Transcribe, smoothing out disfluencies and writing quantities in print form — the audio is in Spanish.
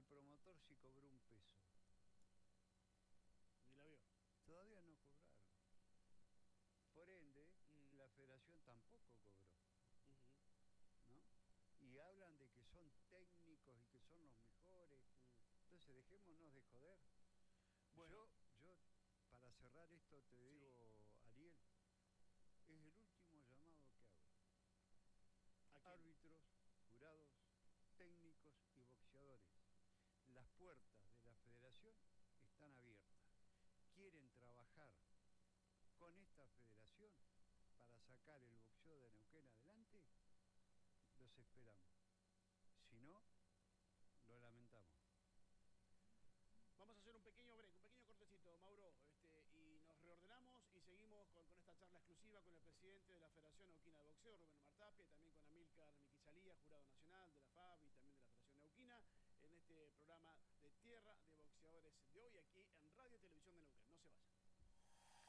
promotor si cobró un peso. Ni la vio. Todavía no cobraron. Por ende, la federación tampoco cobró, ¿no? Y hablan de que son técnicos y que son los mejores. Entonces, dejémonos de joder. Bueno, yo para cerrar esto te digo, Ariel, es el último llamado que hago. Árbitros, jurados, técnicos y boxeadores. Las puertas de la federación están abiertas. Quieren trabajar con esta federación para sacar el boxeo de Neuquén adelante, los esperamos. Si no, lo lamentamos. Vamos a hacer un pequeño break, un pequeño cortecito, Mauro, y nos reordenamos y seguimos con esta charla exclusiva con el presidente de la Federación Neuquina de Boxeo, Rubén Omar Tapia, y también con Amílcar Miquisano.